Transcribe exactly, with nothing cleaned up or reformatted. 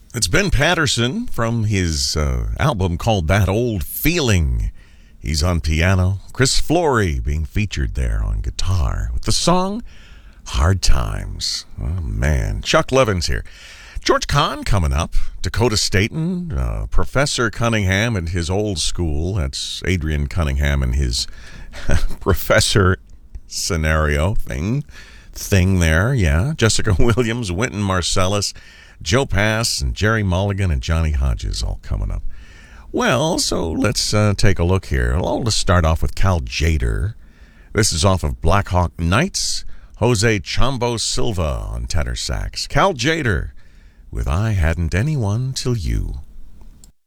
It's Ben Patterson from his uh, album called That Old Feeling. He's on piano. Chris Flory being featured there on guitar with the song Hard Times. Oh, man. Chuck Levin's here. George Kahn coming up. Dakota Staton, uh, Professor Cunningham and his old school. That's Adrian Cunningham and his professor scenario thing. Thing there, yeah. Jessica Williams, Wynton Marsalis, Joe Pass, and Jerry Mulligan, and Johnny Hodges all coming up. Well, so let's uh, take a look here. I'll just start off with Cal Tjader. This is off of Black Hawk Nights. Jose Chambo Silva on tenor sax. Cal Tjader with I Hadn't Anyone Till You.